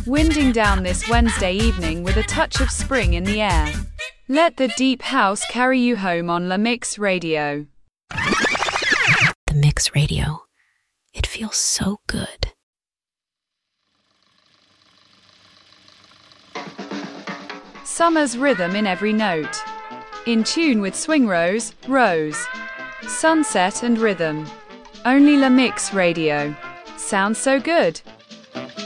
Winding down this Wednesday evening with a touch of spring in the air. Let the deep house carry you home on La Mix Radio. The Mix Radio. It feels so good. Summer's rhythm in every note. In tune with Swing Rose, Sunset and Rhythm. Only La Mix Radio. Sounds so good.